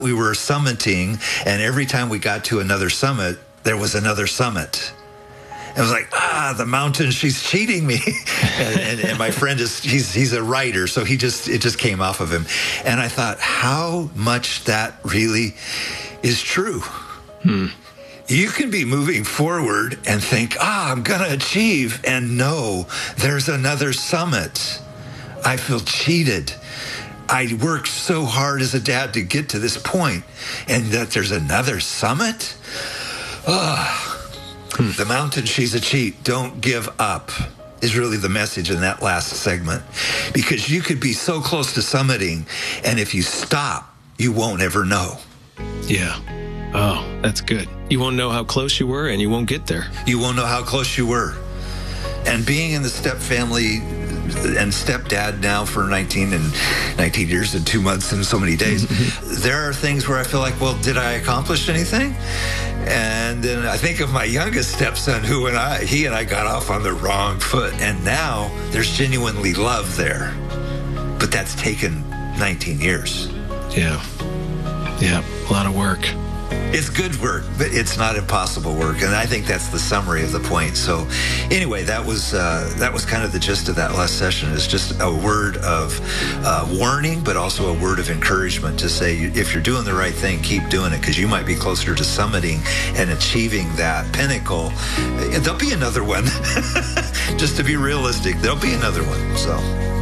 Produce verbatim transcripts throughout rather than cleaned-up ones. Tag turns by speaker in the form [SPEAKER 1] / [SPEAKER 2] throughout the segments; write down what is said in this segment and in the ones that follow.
[SPEAKER 1] We were summiting, and every time we got to another summit, there was another summit. It was like, ah, the mountain, she's cheating me. and, and, and my friend is, he's he's a writer, so he just, it just came off of him. And I thought, how much that really is true.
[SPEAKER 2] Hmm.
[SPEAKER 1] You can be moving forward and think, ah, I'm going to achieve. And no, there's another summit. I feel cheated. I worked so hard as a dad to get to this point, and that there's another summit? Ah, hmm. The mountain, she's a cheat. Don't give up is really the message in that last segment. Because you could be so close to summiting, and if you stop, you won't ever know.
[SPEAKER 2] Yeah. Oh, that's good. You won't know how close you were, and you won't get there.
[SPEAKER 1] You won't know how close you were. And being in the step family and stepdad now for nineteen and nineteen years and two months and so many days, there are things where I feel like, well, did I accomplish anything? And then I think of my youngest stepson, who and I, he and I got off on the wrong foot. And now there's genuinely love there. But that's taken nineteen years.
[SPEAKER 2] Yeah. Yeah. A lot of work.
[SPEAKER 1] It's good work, but it's not impossible work, and I think that's the summary of the point. So, anyway, that was uh, that was kind of the gist of that last session. Is just a word of uh, warning, but also a word of encouragement to say, if you're doing the right thing, keep doing it, because you might be closer to summiting and achieving that pinnacle. There'll be another one. Just to be realistic, there'll be another one. So.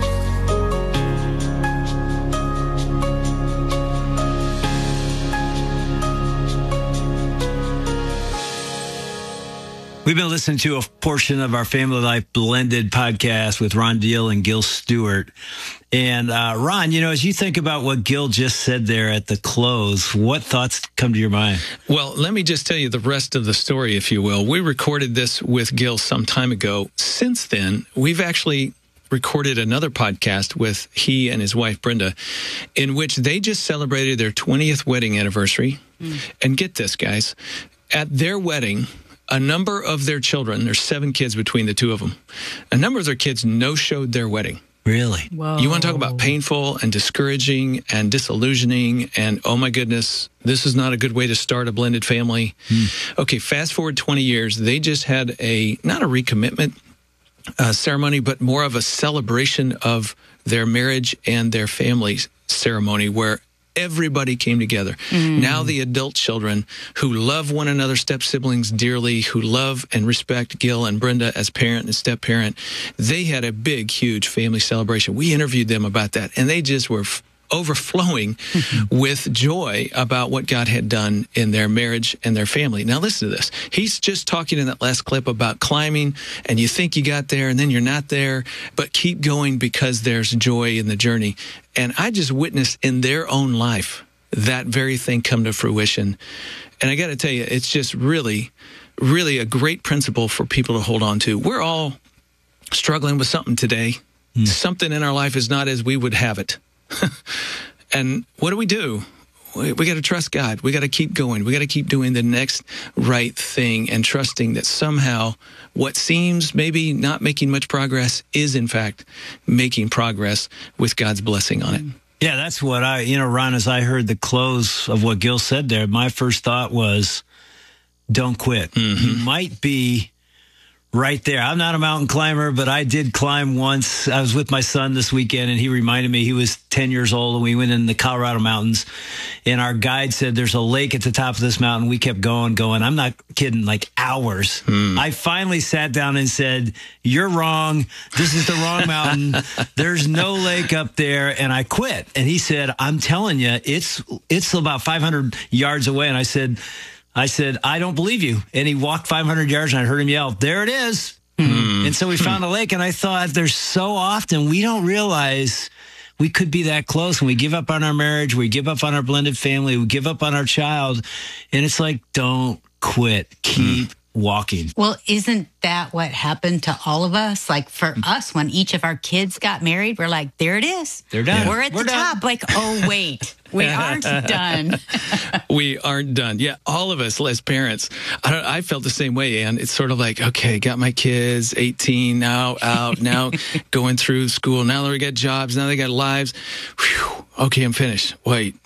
[SPEAKER 3] We've been listening to a portion of our Family Life Blended podcast with Ron Deal and Gil Stewart. And uh, Ron, you know, as you think about what Gil just said there at the close, what thoughts come to your mind?
[SPEAKER 2] Well, let me just tell you the rest of the story, if you will. We recorded this with Gil some time ago. Since then, we've actually recorded another podcast with he and his wife, Brenda, in which they just celebrated their twentieth wedding anniversary. Mm. And get this, guys, at their wedding, a number of their children, there's seven kids between the two of them, a number of their kids no-showed their wedding.
[SPEAKER 3] Really?
[SPEAKER 2] Whoa. You want to talk about painful and discouraging and disillusioning and, oh my goodness, this is not a good way to start a blended family. Hmm. Okay, fast forward twenty years, they just had a, not a recommitment uh, ceremony, but more of a celebration of their marriage and their family ceremony where everybody came together. Mm. Now the adult children who love one another, step-siblings dearly, who love and respect Gil and Brenda as parent and step-parent, they had a big, huge family celebration. We interviewed them about that, and they just were f- overflowing mm-hmm. with joy about what God had done in their marriage and their family. Now listen to this. He's just talking in that last clip about climbing, and you think you got there, and then you're not there, but keep going because there's joy in the journey. And I just witnessed in their own life that very thing come to fruition. And I got to tell you, it's just really, really a great principle for people to hold on to. We're all struggling with something today. Mm. Something in our life is not as we would have it. And what do we do? We, we got to trust God. We got to keep going. We got to keep doing the next right thing and trusting that somehow what seems maybe not making much progress is, in fact, making progress with God's blessing on it.
[SPEAKER 3] Yeah, that's what I, you know, Ron, as I heard the close of what Gil said there, my first thought was, don't quit. Mm-hmm. You might be right there. I'm not a mountain climber, but I did climb once. I was with my son this weekend, and he reminded me he was ten years old, and we went in the Colorado mountains, and our guide said there's a lake at the top of this mountain. We kept going, going. I'm not kidding, like hours. Hmm. I finally sat down and said, you're wrong. This is the wrong mountain. There's no lake up there, and I quit. And he said, I'm telling you, it's it's about five hundred yards away. And I said, I said, I don't believe you. And he walked five hundred yards, and I heard him yell, there it is. Mm. And so we found a lake, and I thought there's so often we don't realize we could be that close, and we give up on our marriage, we give up on our blended family, we give up on our child, and it's like, don't quit. Keep mm. walking.
[SPEAKER 4] Well, isn't that what happened to all of us? Like for us, when each of our kids got married, we're like, there it is.
[SPEAKER 3] They're done.
[SPEAKER 4] We're at
[SPEAKER 3] we're
[SPEAKER 4] the
[SPEAKER 3] done.
[SPEAKER 4] top. Like, oh, wait. We aren't done.
[SPEAKER 2] We aren't done. Yeah, all of us as parents. I, don't, I felt the same way, Ann. It's sort of like, okay, got my kids, eighteen, now out, now going through school. Now they got jobs. Now they got lives. Whew, okay, I'm finished. Wait,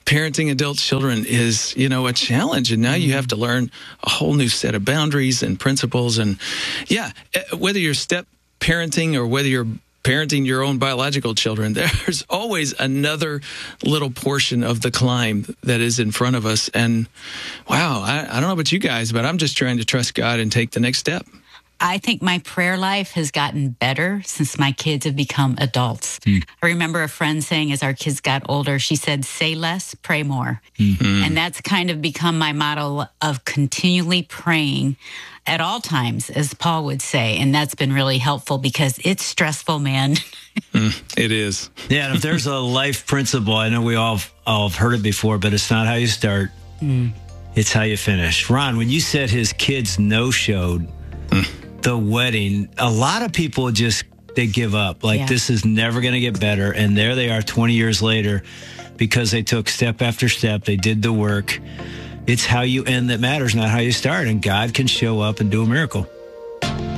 [SPEAKER 2] parenting adult children is, you know, a challenge. And now you have to learn a whole new set of boundaries and principles. And yeah, whether you're step parenting or whether you're parenting your own biological children, there's always another little portion of the climb that is in front of us. And wow, I, I don't know about you guys, but I'm just trying to trust God and take the next step.
[SPEAKER 4] I think my prayer life has gotten better since my kids have become adults. Mm. I remember a friend saying as our kids got older, she said, say less, pray more. Mm-hmm. And that's kind of become my motto of continually praying at all times, as Paul would say. And that's been really helpful because it's stressful, man.
[SPEAKER 2] mm, it is.
[SPEAKER 3] Yeah, and if there's a life principle, I know we all, all have heard it before, but it's not how you start. Mm. It's how you finish. Ron, when you said his kids no-showed, mm. the wedding, a lot of people just, they give up. Like, yeah. this is never going to get better. And there they are twenty years later because they took step after step. They did the work. It's how you end that matters, not how you start. And God can show up and do a miracle.